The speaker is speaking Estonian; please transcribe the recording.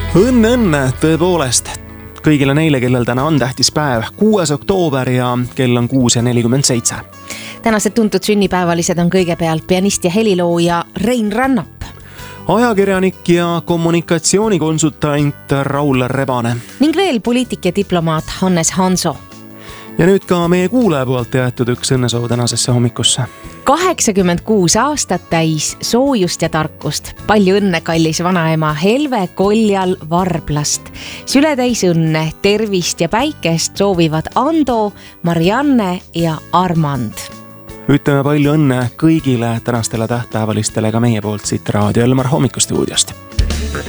Õnne, tõepoolest. Kõigile neile, kellel täna on tähtis päev, 6. oktoober ja kell on 6:47. Tänased tuntud sünnipäevalised on kõigepealt pianist ja helilooja Rein Rannap. Ajakirjanik ja kommunikatsioonikonsultant Raul Rebane. Ning veel poliitik ja diplomaat Hannes Hanso. Ja nüüd ka meie kuulaja poolt jäetud üks õnnesoov tänasesse hommikusse. 86 aastat täis soojust ja tarkust. Palju õnne, kallis vanaema Helve Koljal Varblast. Sületäis õnne, tervist ja päikest soovivad Ando, Marianne ja Armand. Ütleme palju õnne kõigile tänastele tähtpäevalistele ka meie poolt siit Raadio Elmar hommikustuudiost.